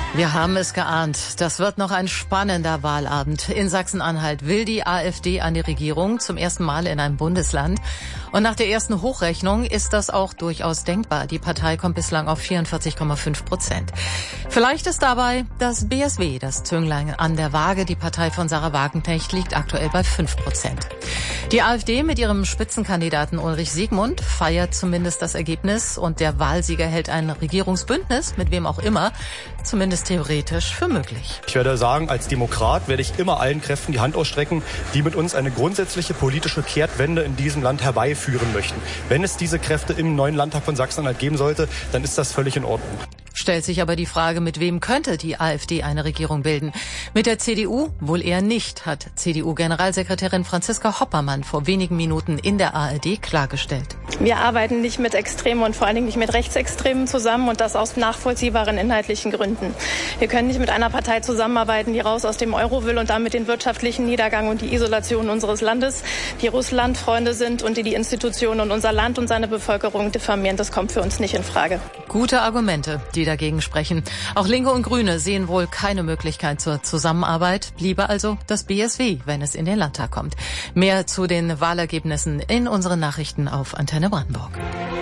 Wir haben es geahnt. Das wird noch ein spannender Wahlabend. In Sachsen-Anhalt will die AfD an die Regierung, zum ersten Mal in einem Bundesland. Und nach der ersten Hochrechnung ist das auch durchaus denkbar. Die Partei kommt bislang auf 44,5%. Vielleicht ist dabei das BSW, das Zünglein an der Waage. Die Partei von Sarah Wagenknecht liegt aktuell bei 5%. Die AfD mit ihrem Spitzenkandidaten Ulrich Siegmund feiert zumindest das Ergebnis. Und der Wahlsieger hält ein Regierungsbündnis, mit wem auch immer, zumindest theoretisch für möglich. Ich werde sagen, als Demokrat werde ich immer allen Kräften die Hand ausstrecken, die mit uns eine grundsätzliche politische Kehrtwende in diesem Land herbeiführen möchten. Wenn es diese Kräfte im neuen Landtag von Sachsen-Anhalt geben sollte, dann ist das völlig in Ordnung. Stellt sich aber die Frage, mit wem könnte die AfD eine Regierung bilden? Mit der CDU? Wohl eher nicht, hat CDU-Generalsekretärin Franziska Hoppermann vor wenigen Minuten in der ARD klargestellt. Wir arbeiten nicht mit Extremen und vor allen Dingen nicht mit Rechtsextremen zusammen und das aus nachvollziehbaren inhaltlichen Gründen. Wir können nicht mit einer Partei zusammenarbeiten, die raus aus dem Euro will und damit den wirtschaftlichen Niedergang und die Isolation unseres Landes, die Russland-Freunde sind und die die Institutionen und unser Land und seine Bevölkerung diffamieren. Das kommt für uns nicht in Frage. Gute Argumente, die dagegen sprechen. Auch Linke und Grüne sehen wohl keine Möglichkeit zur Zusammenarbeit. Lieber also das BSW, wenn es in den Landtag kommt. Mehr zu den Wahlergebnissen in unseren Nachrichten auf Antenne Brandenburg.